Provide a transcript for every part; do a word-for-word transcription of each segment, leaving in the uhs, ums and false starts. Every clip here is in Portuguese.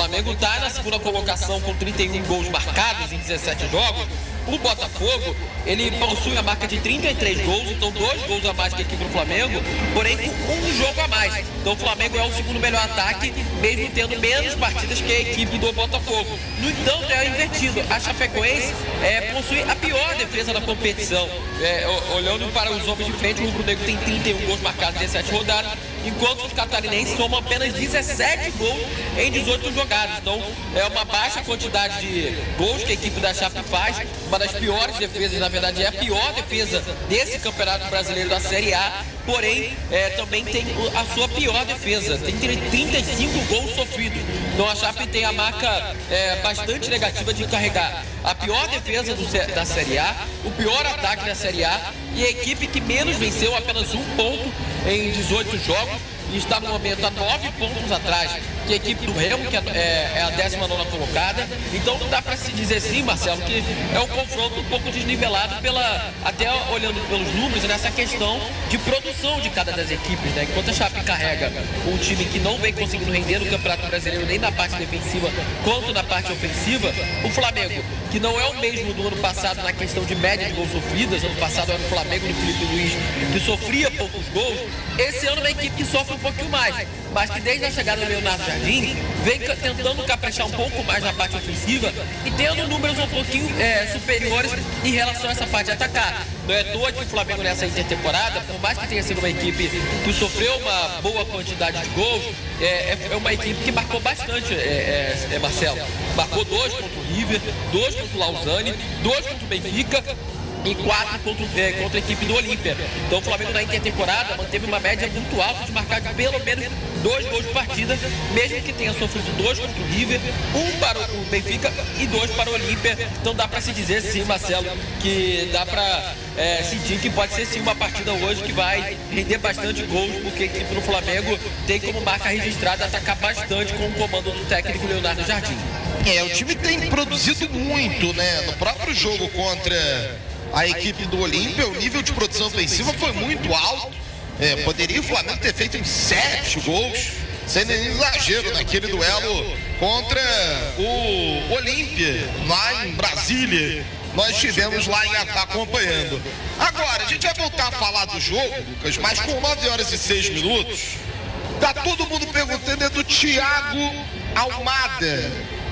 Flamengo está na segunda colocação com trinta e um gols marcados em dezessete jogos. O Botafogo, ele possui a marca de trinta e três gols, então dois gols a mais que a equipe do Flamengo, porém com um jogo a mais. Então o Flamengo é o segundo melhor ataque, mesmo tendo menos partidas que a equipe do Botafogo. No entanto, é invertido. A Chapecoense é, possui a pior defesa da competição. É, olhando para os homens de frente, o Rubro Negro tem trinta e um gols marcados em dezessete rodadas, enquanto os catarinenses somam apenas dezessete gols em dezoito jogadas. Então é uma baixa quantidade de gols que a equipe da Chape faz, uma das piores defesas, na verdade é a pior defesa desse Campeonato Brasileiro da Série A, porém é, também tem a sua pior defesa, tem trinta e cinco gols sofridos. Então a Chape tem a marca é, bastante negativa de carregar a pior defesa do, da Série A, o pior ataque da Série A e a equipe que menos venceu, apenas um ponto em dezoito jogos, e está no momento a nove pontos atrás que a equipe do Remo, que é, é a décima nona colocada. Então não dá para se dizer sim, Marcelo, que é um confronto um pouco desnivelado, pela, até olhando pelos números, nessa questão de produção de cada das equipes, né? Enquanto a Chape carrega um time que não vem conseguindo render no Campeonato Brasileiro nem na parte defensiva quanto na parte ofensiva, o Flamengo, que não é o mesmo do ano passado na questão de média de gols sofridas, ano passado era o Flamengo do Felipe Luiz que sofria poucos gols, esse ano é uma equipe que sofre um pouquinho mais, mas que desde a chegada do Leonardo Jardim vem tentando caprichar um pouco mais na parte ofensiva e tendo números um pouquinho é, superiores em relação a essa parte de atacar. Não é à toa que o Flamengo nessa intertemporada, por mais que tenha sido uma equipe que sofreu uma boa quantidade de gols, é, é uma equipe que marcou bastante, é, é, é Marcelo. Marcou dois contra o River, dois contra o Lausanne, dois contra o Benfica e quatro contra, é, contra a equipe do Olímpia. Então o Flamengo na intertemporada manteve uma média muito alta de marcar pelo menos dois gols de partida, mesmo que tenha sofrido dois contra o River, um para o Benfica e dois para o Olímpia. Então dá para se dizer sim, Marcelo, que dá para é, sentir que pode ser sim uma partida hoje que vai render bastante gols, porque a equipe do Flamengo tem como marca registrada atacar bastante com o comando do técnico Leonardo Jardim. É, o time tem produzido muito, né? No próprio jogo contra a equipe do Olímpia, o nível de produção ofensiva foi muito alto. É, poderia o Flamengo ter feito uns sete gols, sem nenhum exagero, naquele duelo contra o Olímpia, lá em Brasília. Nós estivemos lá em, acompanhando. Agora, a gente vai voltar a falar do jogo, Lucas, mas com nove horas e seis minutos, tá todo mundo perguntando é do Thiago Almada.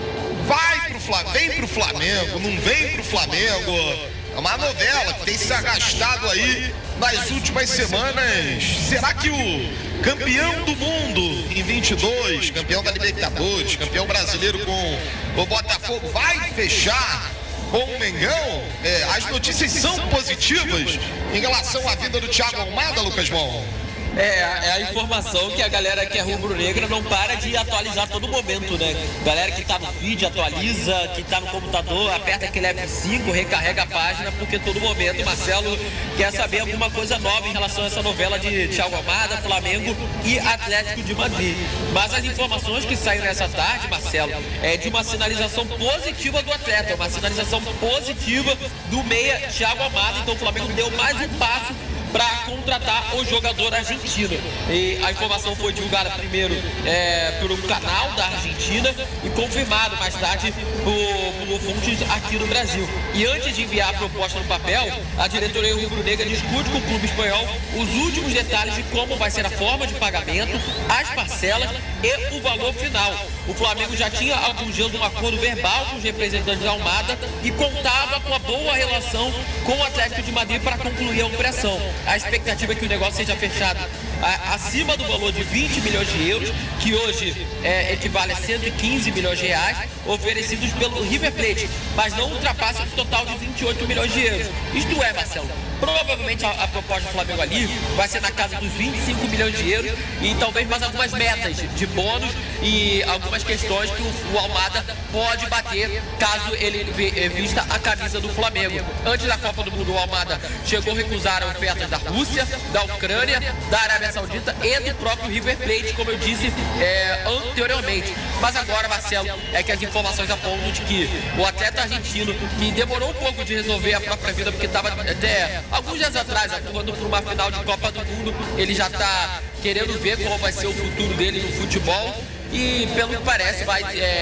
Vai pro Flamengo, vem pro Flamengo, não vem pro Flamengo. É uma novela que tem se arrastado aí nas últimas semanas. Será que o campeão do mundo em vinte e dois, campeão da Libertadores, campeão brasileiro com o Botafogo, vai fechar com o Mengão? É, as notícias são positivas em relação à vida do Thiago Almada, Lucas Bom? É, é a informação que a galera que é rubro-negra não para de atualizar a todo momento, né? Galera que tá no feed atualiza, que tá no computador, aperta aquele F cinco, recarrega a página, porque todo momento o Marcelo quer saber alguma coisa nova em relação a essa novela de Thiago Almada, Flamengo e Atlético de Madrid. Mas as informações que saíram nessa tarde, Marcelo, é de uma sinalização positiva do atleta, uma sinalização positiva do meia Thiago Almada. Então o Flamengo deu mais um passo para contratar o jogador argentino. E a informação foi divulgada primeiro é, pelo canal da Argentina e confirmado mais tarde por, por fontes aqui no Brasil. E antes de enviar a proposta no papel, a diretoria rubro-negra discute com o clube espanhol os últimos detalhes de como vai ser a forma de pagamento, as parcelas e o valor final. O Flamengo já tinha há alguns dias um acordo verbal com os representantes da Almada e contava com a boa relação com o Atlético de Madrid para concluir a operação. A expectativa é que o negócio seja fechado a, acima do valor de vinte milhões de euros, que hoje é, equivale a cento e quinze milhões de reais, oferecidos pelo River Plate, mas não ultrapassa o total de vinte e oito milhões de euros. Isto é, Marcelo, provavelmente a, a proposta do Flamengo ali vai ser na casa dos vinte e cinco milhões de euros e talvez mais algumas metas de bônus e algumas questões que o, o Almada pode bater caso ele vista a camisa do Flamengo. Antes da Copa do Mundo, o Almada chegou a recusar ofertas da Rússia, da Ucrânia, da Arábia Saudita e do próprio River Plate, como eu disse é, anteriormente. Mas agora, Marcelo, é que as informações apontam de que o atleta argentino, que demorou um pouco de resolver a própria vida, porque estava até alguns dias atrás, atuando por uma final de Copa do Mundo, ele já está querendo ver qual vai ser o futuro dele no futebol e, pelo que parece, vai... É,